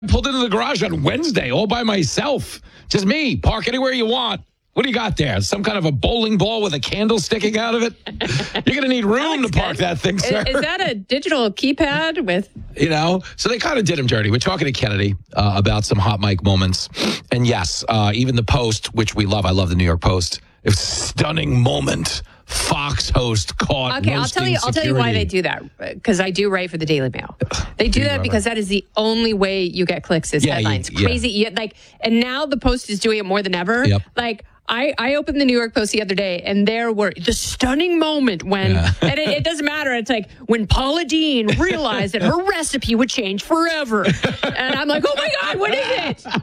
pulled into the garage on Wednesday all by myself. Just me. Park anywhere you want. What do you got there? Some kind of a bowling ball with a candle sticking out of it? You're going to need room to park that thing, sir. Is that a digital keypad with... So they kind of did him dirty. We're talking to Kennedy about some hot mic moments. And yes, even the Post, which we love. I love the New York Post. It was a stunning moment. Fox host caught. Okay, I'll tell you why they do that. Because I do write for the Daily Mail. They do that because that is the only way you get clicks is headlines. Crazy. And now the Post is doing it more than ever. Yep. I opened the New York Post the other day, and there were the stunning moment when, and it doesn't matter. It's like when Paula Deen realized that her recipe would change forever. And I'm like, oh my God, what is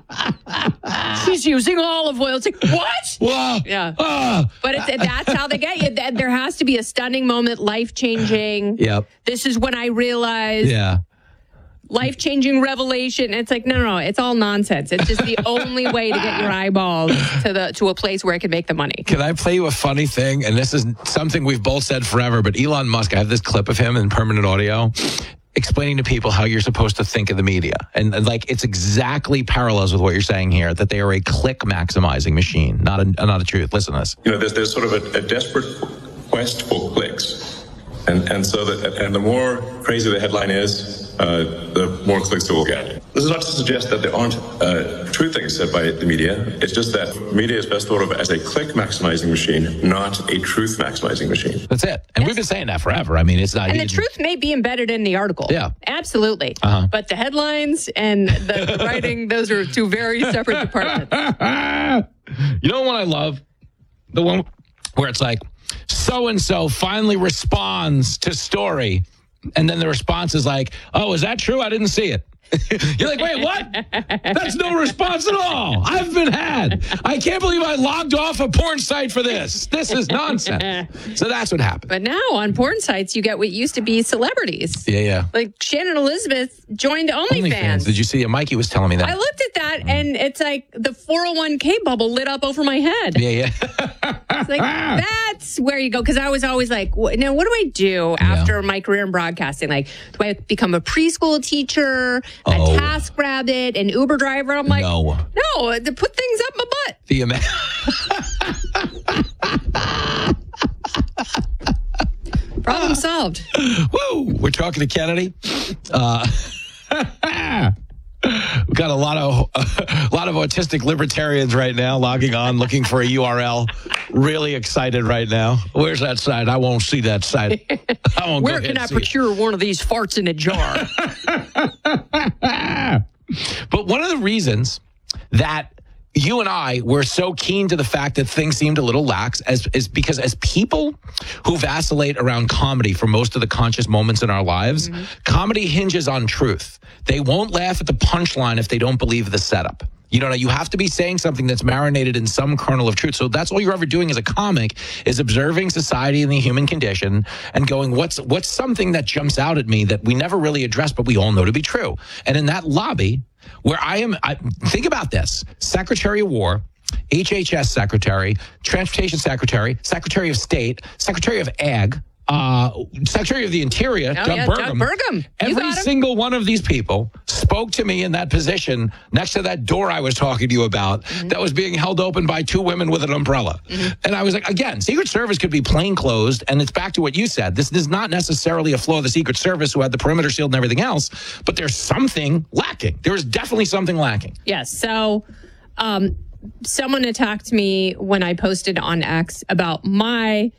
it? She's using olive oil. It's like, what? Whoa. Yeah. But that's how they get you. There has to be a stunning moment, life-changing. Yep. This is when I realized. Yeah. Life-changing revelation. It's like, no, it's all nonsense. It's just the only way to get your eyeballs to a place where it can make the money. Can I play you a funny thing? And this is something we've both said forever, but Elon Musk, I have this clip of him in permanent audio explaining to people how you're supposed to think of the media. And it's exactly parallels with what you're saying here, that they are a click maximizing machine, not a truth. Listen to this. There's sort of a desperate quest for clicks. And so the more crazy the headline is, the more clicks it will get. This is not to suggest that there aren't true things said by the media. It's just that media is best thought of as a click maximizing machine, not a truth maximizing machine. That's it. And we've been saying that forever. I mean, it's not. And the truth may be embedded in the article. Yeah. Absolutely. But the headlines and the writing, those are two very separate departments. You know what I love? The one where it's like, so-and-so finally responds to story. And then the response is like, oh, is that true? I didn't see it. You're like, wait, what? That's no response at all. I've been had. I can't believe I logged off a porn site for this. This is nonsense. So that's what happened. But now on porn sites, you get what used to be celebrities. Yeah. Like Shannon Elizabeth joined OnlyFans. Did you see it? Mikey was telling me that. I looked at that, and it's like the 401k bubble lit up over my head. Yeah. It's like, that's where you go. Because I was always like, now what do I do after my career in broadcasting? Like, do I become a preschool teacher, a TaskRabbit, an Uber driver? I'm like, no, to put things up my butt. Problem solved. Woo! We're talking to Kennedy. We've got a lot of autistic libertarians right now logging on, looking for a URL. Really excited right now. Where's that site? I won't see that site. Where can I procure one of these farts in a jar? But one of the reasons that you and I were so keen to the fact that things seemed a little lax is because as people who vacillate around comedy for most of the conscious moments in our lives, comedy hinges on truth. They won't laugh at the punchline if they don't believe the setup. You have to be saying something that's marinated in some kernel of truth. So that's all you're ever doing as a comic is observing society and the human condition and going, what's something that jumps out at me that we never really address, but we all know to be true. And in that lobby where think about this, Secretary of War, HHS Secretary, Transportation Secretary, Secretary of State, Secretary of Ag, Secretary of the Interior, Doug Burgum. Every single one of these people spoke to me in that position next to that door I was talking to you about that was being held open by two women with an umbrella. And I was like, again, Secret Service could be plain closed, and it's back to what you said. This is not necessarily a flaw of the Secret Service who had the perimeter sealed and everything else, but there's something lacking. There is definitely something lacking. Yes. So someone attacked me when I posted on X about my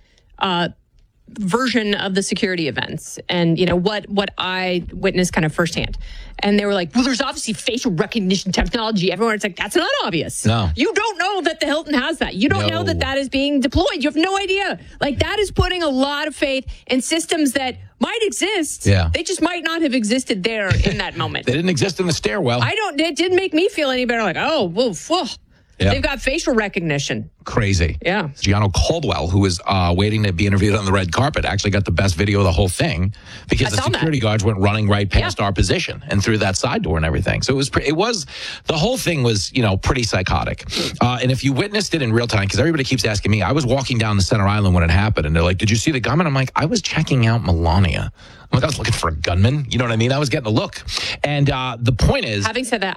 version of the security events and what I witnessed kind of firsthand. And they were like, well, there's obviously facial recognition technology everywhere. It's like, that's not obvious. No. You don't know that the Hilton has that. You don't know that is being deployed. You have no idea. Like, that is putting a lot of faith in systems that might exist. Yeah. They just might not have existed there in that moment. They didn't exist in the stairwell. It didn't make me feel any better. Like, oh, whoa. Yeah. They've got facial recognition. Crazy. Yeah. Gianno Caldwell, who was waiting to be interviewed on the red carpet, actually got the best video of the whole thing because the security guards went running right past our position and through that side door and everything. So the whole thing was, pretty psychotic. And if you witnessed it in real time, because everybody keeps asking me, I was walking down the Center Island when it happened, and they're like, did you see the gunman? I'm like, I was checking out Melania. I was looking for a gunman. You know what I mean? I was getting a look. And the point is... Having said that,